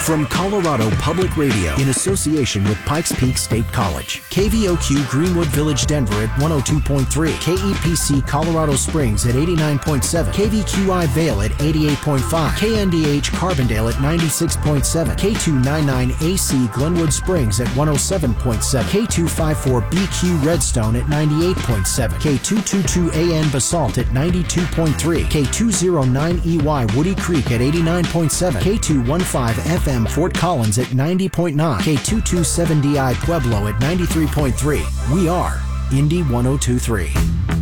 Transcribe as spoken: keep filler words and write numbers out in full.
From Colorado Public Radio in association with Pikes Peak State College. K V O Q Greenwood Village, Denver at one oh two point three. K E P C Colorado Springs at eighty-nine point seven. K V Q I Vail at eighty-eight point five. K N D H Carbondale at ninety-six point seven. K two ninety-nine A C Glenwood Springs at one oh seven point seven. K two fifty-four B Q Redstone at ninety-eight point seven. K two twenty-two A N Basalt at ninety-two point three. K two oh nine E Y Woody Creek at eighty-nine point seven. K two fifteen F M Fort Collins at ninety point nine. K two twenty-seven D I Pueblo at ninety-three point three. We are Indy one oh two point three.